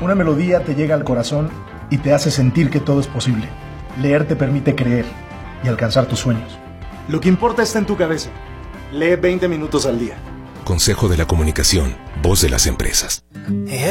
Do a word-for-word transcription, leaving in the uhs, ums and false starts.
Una melodía te llega al corazón y te hace sentir que todo es posible. Leer te permite creer y alcanzar tus sueños. Lo que importa está en tu cabeza. Lee veinte minutos al día. Consejo de la Comunicación, voz de las empresas.